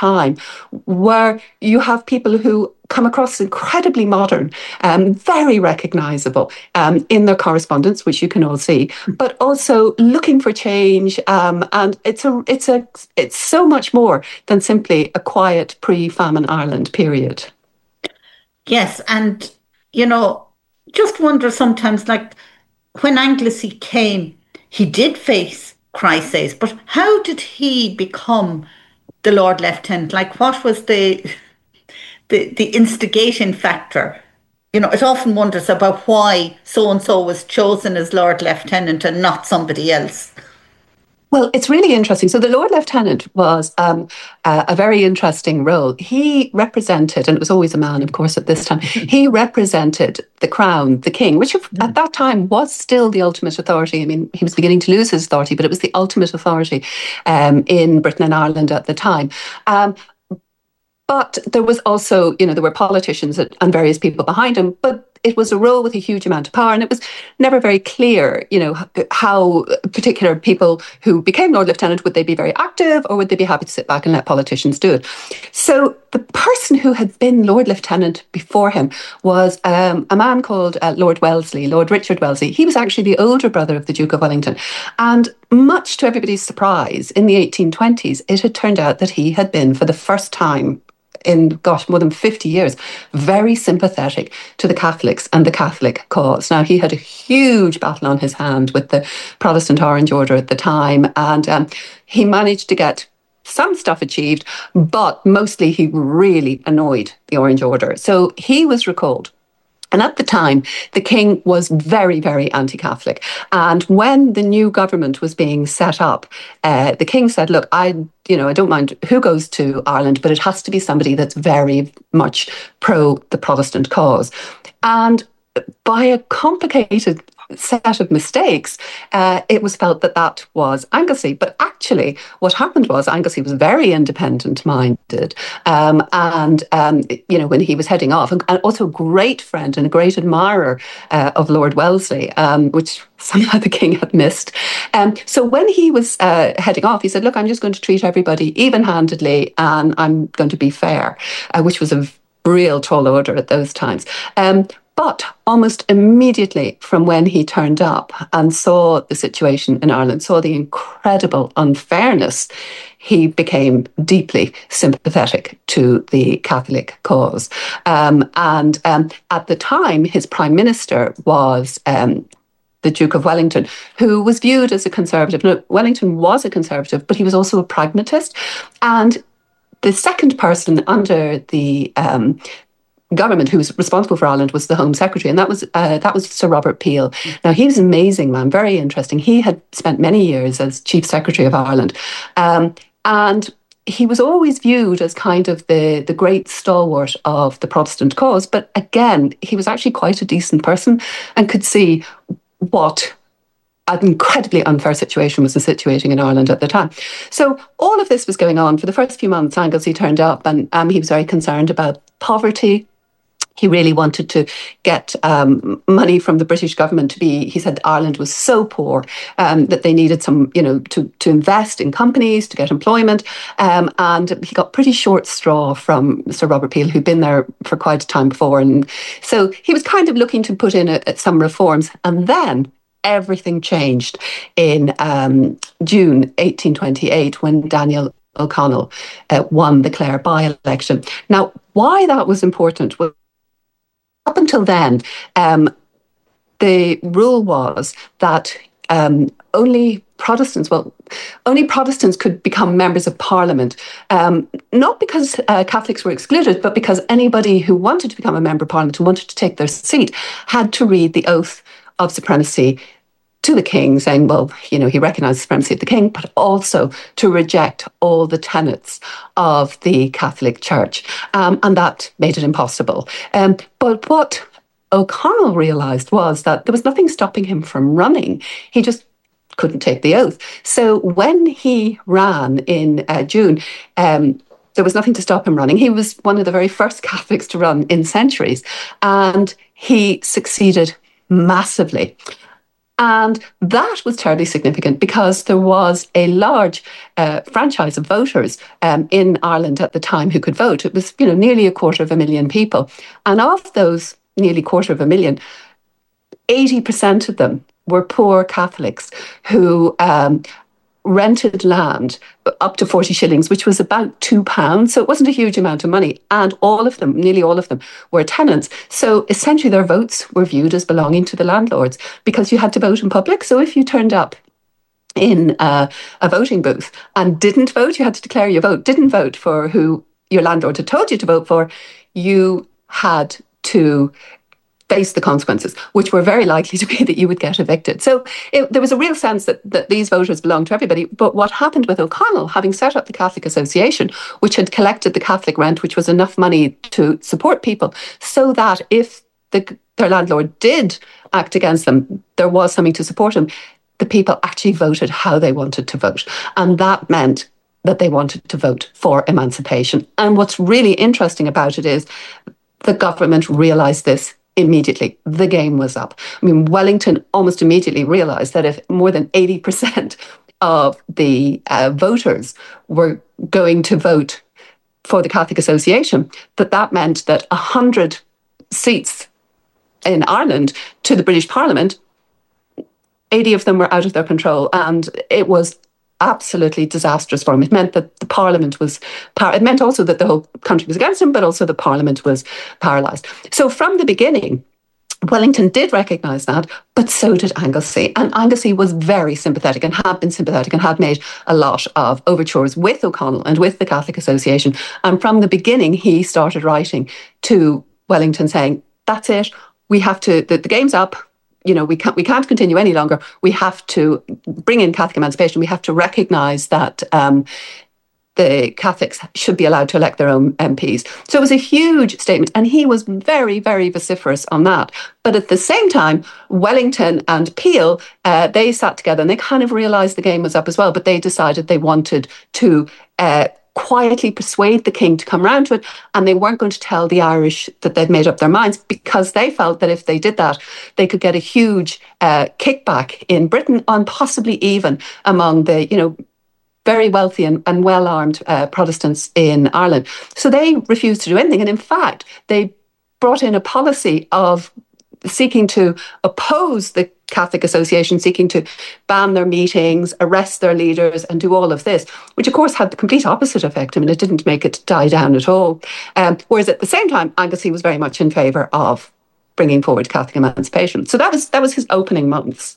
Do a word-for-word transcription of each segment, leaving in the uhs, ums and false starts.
time, where you have people who come across incredibly modern, um, very recognisable um, in their correspondence, which you can all see, but also looking for change. Um, and it's a, it's a, it's so much more than simply a quiet pre-famine Ireland period. Yes, and you know, just wonder sometimes, like when Anglesey came, he did face crises, but how did he become the Lord Lieutenant? Like, what was the the, the instigating factor? You know, it often wonders about why so and so was chosen as Lord Lieutenant and not somebody else. Well, it's really interesting. So the Lord Lieutenant was um, uh, a very interesting role. He represented, and it was always a man, of course, at this time, he represented the crown, the king, which at that time was still the ultimate authority. I mean, he was beginning to lose his authority, but it was the ultimate authority um, in Britain and Ireland at the time. Um, But there was also, you know, there were politicians and various people behind him, but it was a role with a huge amount of power. And it was never very clear, you know, how particular people who became Lord Lieutenant, would they be very active or would they be happy to sit back and let politicians do it? So the person who had been Lord Lieutenant before him was um, a man called uh, Lord Wellesley, Lord Richard Wellesley. He was actually the older brother of the Duke of Wellington. And much to everybody's surprise, in the eighteen twenties, it had turned out that he had been, for the first time in, gosh, more than fifty years, very sympathetic to the Catholics and the Catholic cause. Now, he had a huge battle on his hand with the Protestant Orange Order at the time, and um, he managed to get some stuff achieved, but mostly he really annoyed the Orange Order. So he was recalled. And at the time, the king was very, very anti-Catholic. And when the new government was being set up, uh, the king said, look, I, you know, I don't mind who goes to Ireland, but it has to be somebody that's very much pro the Protestant cause. And by a complicated set of mistakes, uh, it was felt that that was Anglesey. But actually, what happened was Anglesey was very independent-minded. Um, and, um, you know, when he was heading off, and, and also a great friend and a great admirer uh, of Lord Wellesley, um, which somehow the king had missed. Um, so when he was uh, heading off, he said, look, I'm just going to treat everybody even-handedly and I'm going to be fair, uh, which was a real tall order at those times. Um, But almost immediately from when he turned up and saw the situation in Ireland, saw the incredible unfairness, he became deeply sympathetic to the Catholic cause. Um, and um, at the time, his prime minister was um, the Duke of Wellington, who was viewed as a conservative. Now, Wellington was a conservative, but he was also a pragmatist. And the second person under the um, government who was responsible for Ireland was the Home Secretary, and that was uh, that was Sir Robert Peel. Now, he was an amazing man, very interesting. He had spent many years as Chief Secretary of Ireland, um, and he was always viewed as kind of the, the great stalwart of the Protestant cause. But again, he was actually quite a decent person and could see what an incredibly unfair situation was situating in Ireland at the time. So all of this was going on. For the first few months, Anglesey turned up, and um, he was very concerned about poverty. He really wanted to get um, money from the British government to be, he said Ireland was so poor um, that they needed some, you know, to, to invest in companies, to get employment. Um, and he got pretty short straw from Sir Robert Peel, who'd been there for quite a time before. And so he was kind of looking to put in a, a, some reforms. And then everything changed in um, June eighteen twenty-eight when Daniel O'Connell uh, won the Clare by-election. Now, why that was important was, up until then, um, the rule was that um, only Protestants, well, only Protestants could become members of Parliament, um, not because uh, Catholics were excluded, but because anybody who wanted to become a member of Parliament and wanted to take their seat had to read the oath of supremacy to the king, saying, well, you know, he recognised the supremacy of the king, but also to reject all the tenets of the Catholic Church. Um, and that made it impossible. Um, but what O'Connell realised was that there was nothing stopping him from running. He just couldn't take the oath. So when he ran in uh, June, um, there was nothing to stop him running. He was one of the very first Catholics to run in centuries, and he succeeded massively. And that was terribly significant because there was a large uh, franchise of voters um, in Ireland at the time who could vote. It was, you know, nearly a quarter of a million people. And of those nearly quarter of a million, eighty percent of them were poor Catholics who um, rented land up to forty shillings, which was about two pounds. So it wasn't a huge amount of money. And all of them, nearly all of them, were tenants. So essentially their votes were viewed as belonging to the landlords because you had to vote in public. So if you turned up in uh, a voting booth and didn't vote, you had to declare your vote, didn't vote for who your landlord had told you to vote for, you had to face the consequences, which were very likely to be that you would get evicted. So it, there was a real sense that, that these voters belonged to everybody. But what happened with O'Connell, having set up the Catholic Association, which had collected the Catholic rent, which was enough money to support people, so that if the, their landlord did act against them, there was something to support them, the people actually voted how they wanted to vote. And that meant that they wanted to vote for emancipation. And what's really interesting about it is the government realised this immediately. The game was up. I mean, Wellington almost immediately realised that if more than eighty percent of the uh, voters were going to vote for the Catholic Association, that that meant that one hundred seats in Ireland to the British Parliament, eighty of them were out of their control. And it was absolutely disastrous for him. It meant that the Parliament was, par- it meant also that the whole country was against him, but also the Parliament was paralysed. So from the beginning, Wellington did recognise that, but so did Anglesey. And Anglesey was very sympathetic and had been sympathetic and had made a lot of overtures with O'Connell and with the Catholic Association. And from the beginning, he started writing to Wellington saying, that's it, we have to, the, the game's up, you know, we can't we can't continue any longer. We have to bring in Catholic emancipation. We have to recognise that um, the Catholics should be allowed to elect their own M Ps. So it was a huge statement, and he was very, very vociferous on that. But at the same time, Wellington and Peel, uh, they sat together and they kind of realised the game was up as well. But they decided they wanted to Uh, quietly persuade the king to come round to it, and they weren't going to tell the Irish that they'd made up their minds, because they felt that if they did that, they could get a huge uh, kickback in Britain, and possibly even among the, you know, very wealthy and, and well-armed uh, Protestants in Ireland. So they refused to do anything, and in fact, they brought in a policy of seeking to oppose the Catholic Association, seeking to ban their meetings, arrest their leaders, and do all of this, which of course had the complete opposite effect. I mean, it didn't make it die down at all. Um, whereas at the same time, Anglesey was very much in favour of bringing forward Catholic emancipation. So that was that was his opening months.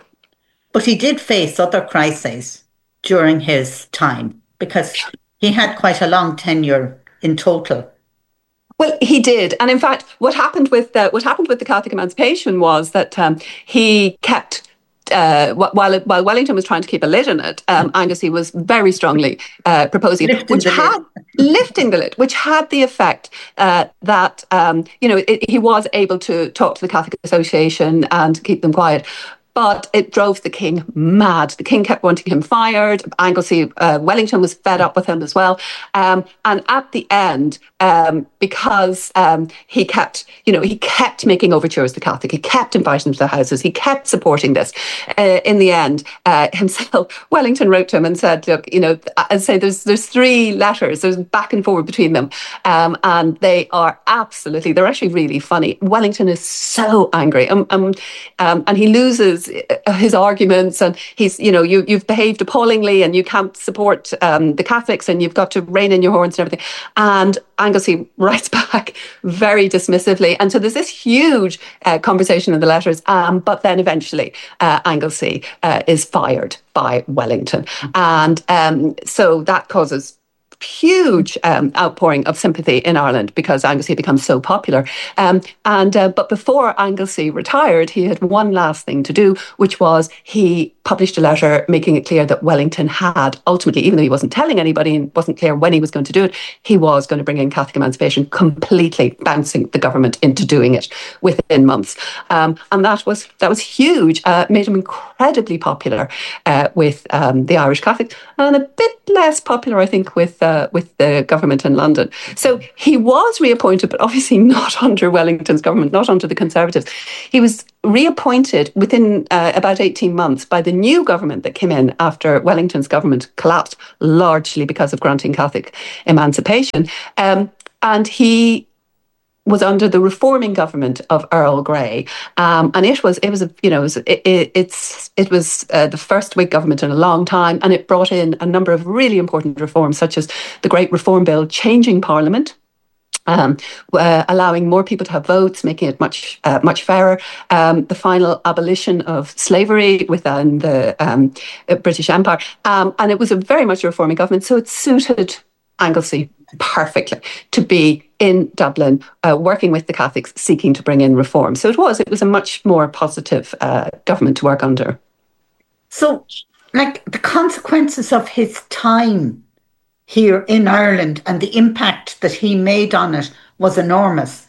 But he did face other crises during his time, because he had quite a long tenure in total. Well, he did, and in fact, what happened with uh, what happened with the Catholic emancipation was that um, he kept. Uh, while while Wellington was trying to keep a lid on it, um, Anglesey was very strongly uh, proposing it, which had lifting the lid, which had the effect uh, that um, you know it, he was able to talk to the Catholic Association and keep them quiet. But it drove the king mad. The king kept wanting him fired. Anglesey, uh, Wellington was fed up with him as well. Um, and at the end, um, because um, he kept, you know, he kept making overtures to Catholic, he kept inviting them to the houses, he kept supporting this. Uh, in the end, uh, himself, Wellington wrote to him and said, "Look, you know, I say there's there's three letters. There's back and forward between them, um, and they are absolutely, they're actually really funny." Wellington is so angry, um, um, um, and he loses his arguments, and he's, you know, you, you've behaved appallingly and you can't support um, the Catholics and you've got to rein in your horns and everything. And Anglesey writes back very dismissively. And so there's this huge uh, conversation in the letters, um, but then eventually uh, Anglesey uh, is fired by Wellington. And um, so that causes huge um, outpouring of sympathy in Ireland because Anglesey becomes so popular. Um, and uh, but before Anglesey retired, he had one last thing to do, which was he published a letter making it clear that Wellington had ultimately, even though he wasn't telling anybody and wasn't clear when he was going to do it, he was going to bring in Catholic emancipation, completely bouncing the government into doing it within months. Um, and that was that was huge. Uh, made him incredibly popular uh, with um, the Irish Catholics, and a bit less popular, I think, with uh, uh, with the government in London. So he was reappointed, but obviously not under Wellington's government, not under the Conservatives. He was reappointed within uh, about eighteen months by the new government that came in after Wellington's government collapsed, largely because of granting Catholic emancipation. Um, and he was under the reforming government of Earl Grey, um, and it was it was a you know it was, it, it, it's it was uh, the first Whig government in a long time, and it brought in a number of really important reforms, such as the Great Reform Bill, changing Parliament. Um, uh, allowing more people to have votes, making it much uh, much fairer. Um, the final abolition of slavery within the um, British Empire, um, and it was a very much a reforming government. So it suited Anglesey perfectly to be in Dublin, uh, working with the Catholics, seeking to bring in reform. So it was it was a much more positive uh, government to work under. So, like the consequences of his time here in Ireland and the impact that he made on it was enormous.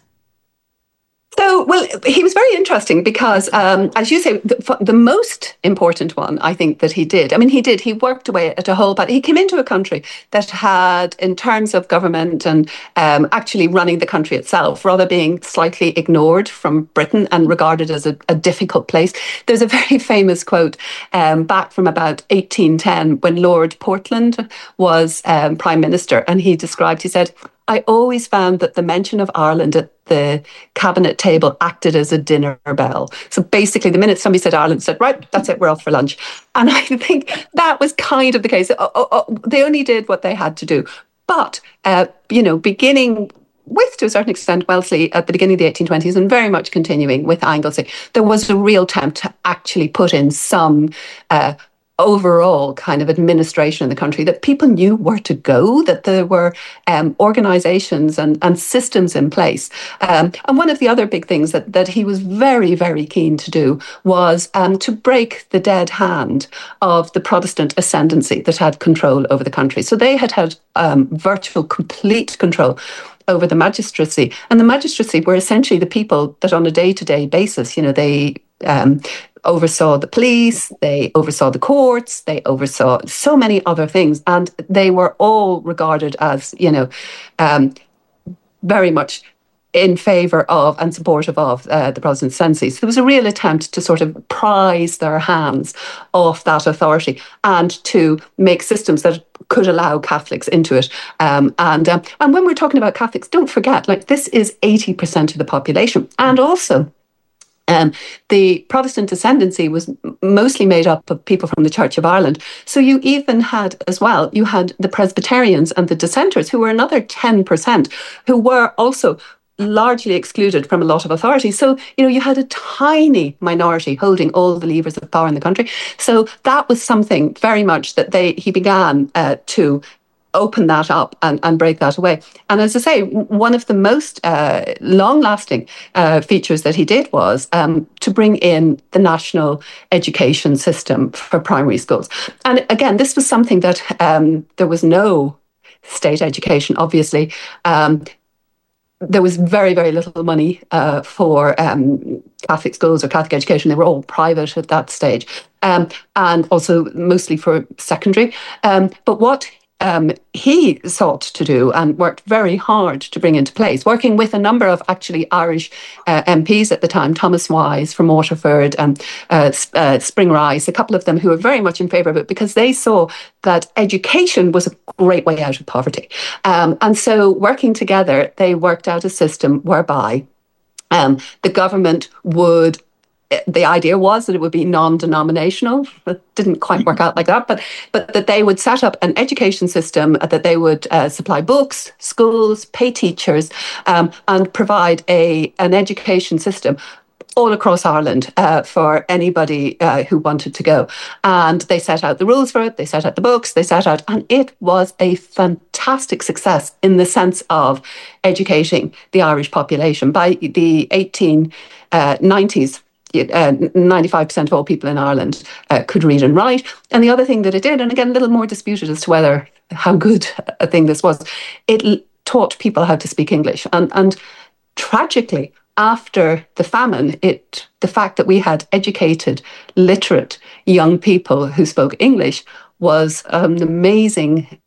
So, well, he was very interesting because, um, as you say, the, the most important one, I think, that he did, I mean, he did, he worked away at a whole, but he came into a country that had, in terms of government and um, actually running the country itself, rather being slightly ignored from Britain and regarded as a, a difficult place. There's a very famous quote um, back from about eighteen ten when Lord Portland was um, Prime Minister, and he described, he said, I always found that the mention of Ireland at the cabinet table acted as a dinner bell. So basically, the minute somebody said Ireland, said, right, that's it, we're off for lunch. And I think that was kind of the case. Oh, oh, oh, they only did what they had to do. But, uh, you know, beginning with, to a certain extent, Wellesley at the beginning of the eighteen twenties and very much continuing with Anglesey, there was a real attempt to actually put in some uh, overall kind of administration in the country, that people knew where to go, that there were um, organisations and, and systems in place. Um, and one of the other big things that, that he was very, very keen to do was um, to break the dead hand of the Protestant ascendancy that had control over the country. So they had had um, virtual complete control over the magistracy. And the magistracy were essentially the people that on a day-to-day basis, you know, they um, oversaw the police, they oversaw the courts, they oversaw so many other things. And they were all regarded as, you know, um, very much in favour of and supportive of uh, the Protestant ascendancy. So there was a real attempt to sort of prise their hands off that authority and to make systems that could allow Catholics into it. Um, and um, and when we're talking about Catholics, don't forget, like, this is eighty percent of the population. And also, Um, the Protestant ascendancy was mostly made up of people from the Church of Ireland. So you even had, as well, you had the Presbyterians and the Dissenters, who were another ten percent, who were also largely excluded from a lot of authority. So, you know, you had a tiny minority holding all the levers of power in the country. So that was something very much that they he began uh, to open that up and, and break that away. And as I say, one of the most uh, long-lasting uh, features that he did was um, to bring in the national education system for primary schools. And again, this was something that um, there was no state education, obviously. Um, there was very, very little money uh, for um, Catholic schools or Catholic education. They were all private at that stage. Um, and also mostly for secondary. Um, but what Um, he sought to do and worked very hard to bring into place, working with a number of actually Irish uh, M Ps at the time, Thomas Wise from Waterford, and uh, uh, Spring Rice, a couple of them who were very much in favour of it because they saw that education was a great way out of poverty. Um, and so working together, they worked out a system whereby um, the government would the idea was that it would be non-denominational. It didn't quite work out like that, but but that they would set up an education system, that they would uh, supply books, schools, pay teachers, um, and provide a an education system all across Ireland uh, for anybody uh, who wanted to go. And they set out the rules for it, they set out the books, they set out, and it was a fantastic success in the sense of educating the Irish population. By the eighteen nineties, Uh, ninety-five percent of all people in Ireland uh, could read and write. And the other thing that it did, and again, a little more disputed as to whether how good a thing this was, it l- taught people how to speak English. And, and tragically, after the famine, it the fact that we had educated, literate young people who spoke English was an amazing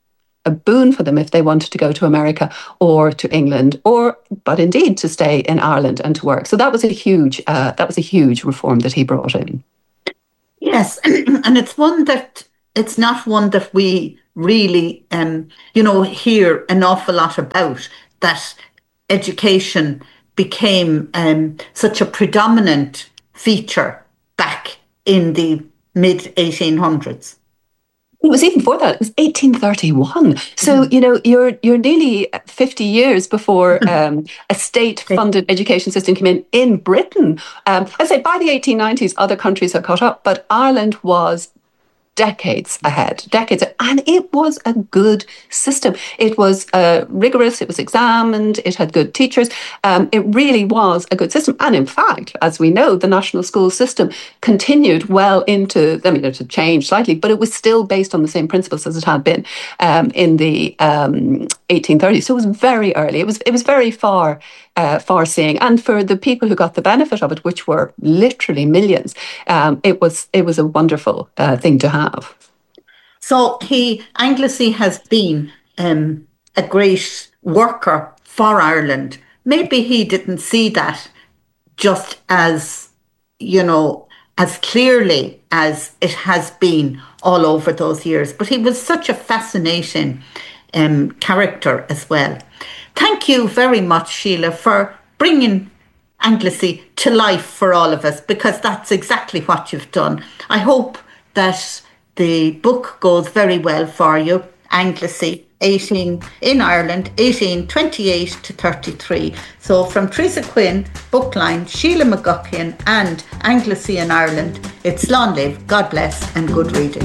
a boon for them if they wanted to go to America or to England, or but indeed to stay in Ireland and to work. So that was a huge uh, that was a huge reform that he brought in. Yes, and it's one that it's not one that we really, um, you know, hear an awful lot about, that education became um, such a predominant feature back in the mid eighteen hundreds. It was even before that. It was eighteen thirty-one. So, mm. you know, you're you're nearly fifty years before um, a state-funded education system came in in Britain. Um, I'd say by the eighteen nineties, other countries had caught up, but Ireland was decades ahead, decades, and it was a good system. It was uh, rigorous, it was examined, it had good teachers. Um, it really was a good system. And in fact, as we know, the national school system continued well into, I mean, it had changed slightly, but it was still based on the same principles as it had been um, in the um, eighteen thirties. So it was very early. It was it was very far Uh, far-seeing, and for the people who got the benefit of it, which were literally millions, um, it was it was a wonderful uh, thing to have. So he Anglesey has been um, a great worker for Ireland. Maybe he didn't see that just as, you know, as clearly as it has been all over those years, but he was such a fascinating um, character as well. Thank you very much, Sheila, for bringing Anglesey to life for all of us, because that's exactly what you've done. I hope that the book goes very well for you, Anglesey, eighteen in Ireland, eighteen twenty-eight to thirty-three. So from Teresa Quinn, Bookline, Sheila McGuckian and Anglesey in Ireland, it's Slán Libh, God bless and good reading.